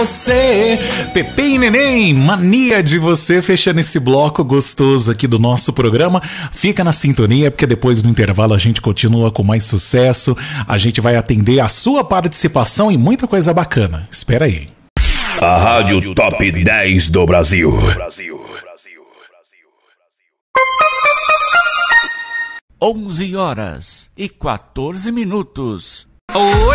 Você, Pepe e Neném, mania de você, fechando esse bloco gostoso aqui do nosso programa. Fica na sintonia, porque depois do intervalo a gente continua com mais sucesso. A gente vai atender a sua participação e muita coisa bacana. Espera aí. A Rádio Top 10 do Brasil. 11h14. Oi.